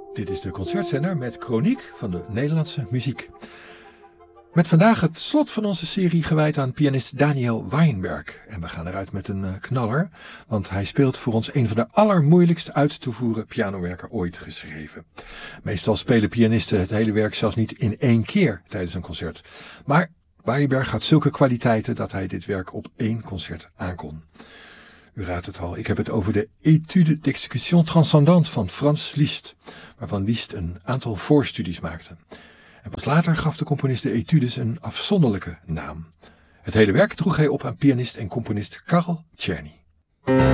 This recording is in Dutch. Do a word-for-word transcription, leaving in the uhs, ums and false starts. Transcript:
Dit is de Concertzender met Chroniek van de Nederlandse muziek. Met vandaag het slot van onze serie gewijd aan pianist Daniel Weinberg. En we gaan eruit met een uh, knaller, want hij speelt voor ons een van de allermoeilijkst uit te voeren pianowerken ooit geschreven. Meestal spelen pianisten het hele werk zelfs niet in één keer tijdens een concert. Maar Weinberg had zulke kwaliteiten dat hij dit werk op één concert aankon. U raadt het al, ik heb het over de Étude d'exécution transcendante van Franz Liszt, waarvan Liszt een aantal voorstudies maakte. En pas later gaf de componist de etudes een afzonderlijke naam. Het hele werk droeg hij op aan pianist en componist Karl Czerny.